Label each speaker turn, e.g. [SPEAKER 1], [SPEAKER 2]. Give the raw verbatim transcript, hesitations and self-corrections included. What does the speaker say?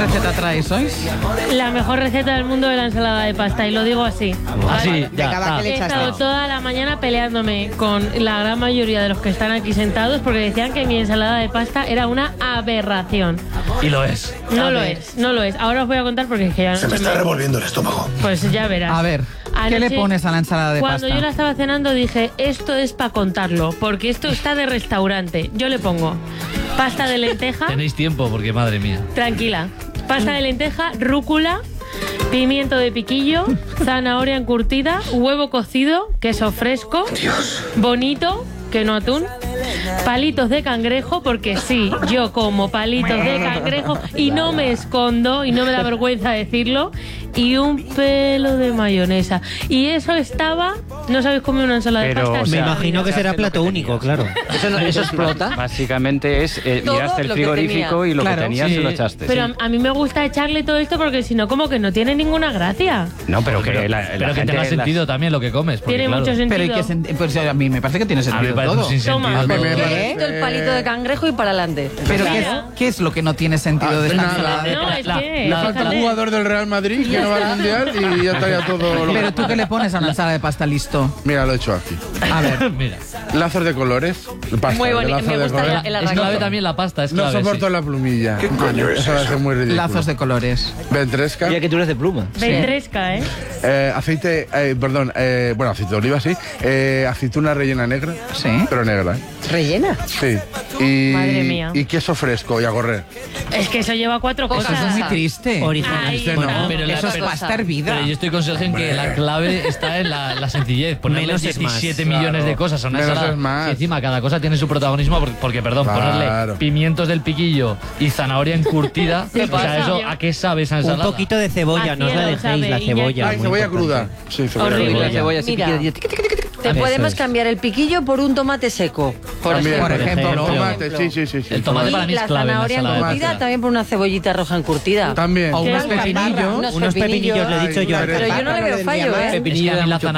[SPEAKER 1] receta traéis hoy?
[SPEAKER 2] La mejor receta del mundo de la ensalada de pasta, y lo digo así.
[SPEAKER 3] Así, ya,
[SPEAKER 4] Venga,
[SPEAKER 3] ah.
[SPEAKER 2] He estado toda la mañana peleándome con la gran mayoría de los que están aquí sentados porque decían que mi ensalada de pasta era una aberración.
[SPEAKER 3] Y lo es.
[SPEAKER 2] No
[SPEAKER 3] A
[SPEAKER 2] lo
[SPEAKER 3] ver.
[SPEAKER 2] es, no lo es. Ahora os voy a contar porque es que ya no
[SPEAKER 5] Se me está revolviendo el estómago.
[SPEAKER 2] Pues ya verás.
[SPEAKER 1] A ver, ¿qué le
[SPEAKER 2] Anoche,
[SPEAKER 1] pones a la ensalada de
[SPEAKER 2] Cuando
[SPEAKER 1] pasta?
[SPEAKER 2] yo la estaba cenando dije, esto es para contarlo, porque esto está de restaurante. Yo le pongo pasta de lenteja,
[SPEAKER 3] Tenéis tiempo porque, madre mía.
[SPEAKER 2] tranquila, pasta de lenteja, rúcula, pimiento de piquillo, zanahoria encurtida, huevo cocido, queso fresco, bonito, que no atún, palitos de cangrejo, porque sí, yo como palitos de cangrejo y no me escondo y no me da vergüenza decirlo, y un pelo de mayonesa. Y eso estaba... ¿No sabéis comer una ensalada
[SPEAKER 6] Pero,
[SPEAKER 2] de pasta?
[SPEAKER 6] o sea,
[SPEAKER 7] Me imagino que será plato único, claro.
[SPEAKER 4] ¿Eso, no- eso explota?
[SPEAKER 6] Básicamente es, eh,
[SPEAKER 4] Todo
[SPEAKER 6] miraste el
[SPEAKER 4] lo que
[SPEAKER 6] frigorífico
[SPEAKER 4] tenía.
[SPEAKER 6] y lo
[SPEAKER 1] Claro,
[SPEAKER 6] que tenías
[SPEAKER 3] sí.
[SPEAKER 6] se lo echaste.
[SPEAKER 2] Pero
[SPEAKER 6] sí.
[SPEAKER 2] a, a mí me gusta echarle todo esto porque si no, como que no tiene ninguna gracia.
[SPEAKER 6] No, pero que
[SPEAKER 3] Pero,
[SPEAKER 6] la, la
[SPEAKER 3] pero que
[SPEAKER 6] gente
[SPEAKER 3] tenga
[SPEAKER 6] las-
[SPEAKER 3] sentido también lo que comes. Porque,
[SPEAKER 2] Tiene
[SPEAKER 3] claro,
[SPEAKER 2] mucho sentido.
[SPEAKER 1] Pero ¿y qué sen- pues a mí me parece que tiene
[SPEAKER 3] A mí me
[SPEAKER 1] sentido
[SPEAKER 3] parece
[SPEAKER 1] todo.
[SPEAKER 3] un sinsentido.
[SPEAKER 2] Toma.
[SPEAKER 3] todo.
[SPEAKER 4] Me quito el palito de cangrejo y para adelante.
[SPEAKER 1] Pero ¿qué es, qué es lo que no tiene sentido
[SPEAKER 5] Ah,
[SPEAKER 1] de esta
[SPEAKER 5] nada.
[SPEAKER 1] ensalada?
[SPEAKER 2] No, es
[SPEAKER 3] La-
[SPEAKER 2] que...
[SPEAKER 3] la-
[SPEAKER 5] Falta
[SPEAKER 2] fíjate.
[SPEAKER 5] un jugador del Real Madrid que no va al Mundial y ya estaría todo lo
[SPEAKER 1] Pero tú qué le pones a una ensalada de pasta listo.
[SPEAKER 5] Mira, lo he hecho aquí.
[SPEAKER 1] A ver,
[SPEAKER 3] Mira,
[SPEAKER 5] Lazos de colores. Pasta,
[SPEAKER 4] Muy bonito,
[SPEAKER 5] lazos
[SPEAKER 4] me
[SPEAKER 5] de
[SPEAKER 4] gusta
[SPEAKER 5] colores.
[SPEAKER 4] el
[SPEAKER 3] es
[SPEAKER 4] arranque.
[SPEAKER 3] clave también la pasta, es
[SPEAKER 5] No
[SPEAKER 3] clave.
[SPEAKER 5] soporto
[SPEAKER 3] sí.
[SPEAKER 5] la plumilla. ¿Qué coño es eso? Va a ser muy ridículo.
[SPEAKER 1] lazos de colores.
[SPEAKER 5] Ventresca.
[SPEAKER 7] Mira que tú eres de pluma.
[SPEAKER 2] Ventresca, ¿eh?
[SPEAKER 5] Eh, aceite, eh, perdón, eh, bueno, aceite de oliva, sí. Eh, aceituna rellena negra.
[SPEAKER 1] Sí.
[SPEAKER 5] Pero negra, ¿eh?
[SPEAKER 4] ¿Rellena?
[SPEAKER 5] Sí. Y,
[SPEAKER 2] Madre mía.
[SPEAKER 5] y queso fresco y a correr.
[SPEAKER 2] Es que eso lleva cuatro
[SPEAKER 4] Cosas
[SPEAKER 2] cosas.
[SPEAKER 1] Eso es muy
[SPEAKER 4] Asa.
[SPEAKER 1] triste.
[SPEAKER 7] Original.
[SPEAKER 2] Ay,
[SPEAKER 5] Este
[SPEAKER 2] bueno,
[SPEAKER 5] no.
[SPEAKER 3] Pero la-
[SPEAKER 1] Eso es
[SPEAKER 3] pero-
[SPEAKER 1] pasta hervida.
[SPEAKER 3] Pero yo estoy con Sergio en que la clave está en la, la sencillez. Ponerle
[SPEAKER 7] Menos es más.
[SPEAKER 3] diecisiete millones
[SPEAKER 5] Claro.
[SPEAKER 3] de cosas a una
[SPEAKER 5] Menos
[SPEAKER 3] ensalada.
[SPEAKER 5] es más.
[SPEAKER 3] Y encima cada cosa tiene su protagonismo porque, porque, perdón,
[SPEAKER 5] Claro.
[SPEAKER 3] ponerle pimientos del piquillo y zanahoria encurtida.
[SPEAKER 2] ¿Qué
[SPEAKER 3] O sea,
[SPEAKER 2] pasa?
[SPEAKER 3] eso, ¿a qué sabe esa
[SPEAKER 7] Un
[SPEAKER 3] ensalada?
[SPEAKER 7] poquito de cebolla,
[SPEAKER 2] A
[SPEAKER 7] no os la
[SPEAKER 2] cielo
[SPEAKER 7] dejéis,
[SPEAKER 2] sabe,
[SPEAKER 7] la
[SPEAKER 2] Iñaki.
[SPEAKER 7] cebolla.
[SPEAKER 5] Ay,
[SPEAKER 7] muy
[SPEAKER 5] cebolla
[SPEAKER 7] importante.
[SPEAKER 5] cruda. Sí, cebolla
[SPEAKER 2] Horrible.
[SPEAKER 5] cruda.
[SPEAKER 4] La cebolla así
[SPEAKER 2] Mira.
[SPEAKER 4] piquilla. Te
[SPEAKER 3] Eso
[SPEAKER 4] podemos
[SPEAKER 3] es.
[SPEAKER 4] cambiar el piquillo por un tomate seco. Por
[SPEAKER 5] También,
[SPEAKER 4] ejemplo.
[SPEAKER 1] por ejemplo,
[SPEAKER 5] El
[SPEAKER 1] ¿no?
[SPEAKER 5] tomate, sí, sí, sí. sí.
[SPEAKER 3] El tomate
[SPEAKER 4] Y
[SPEAKER 3] para mí es
[SPEAKER 4] la
[SPEAKER 3] clave en la
[SPEAKER 4] zanahoria
[SPEAKER 3] ensalada de
[SPEAKER 4] encurtida
[SPEAKER 3] pasta.
[SPEAKER 4] también por una cebollita roja encurtida.
[SPEAKER 5] También.
[SPEAKER 1] O unos
[SPEAKER 2] Qué
[SPEAKER 1] pepinillos.
[SPEAKER 4] Unos
[SPEAKER 7] Unos pepinillos, lo he dicho yo.
[SPEAKER 4] Pero yo no le veo fallo, ¿eh?
[SPEAKER 3] Es que a mí la